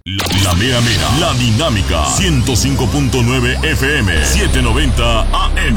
La mera mera, la dinámica, 105.9 FM, 790 AM.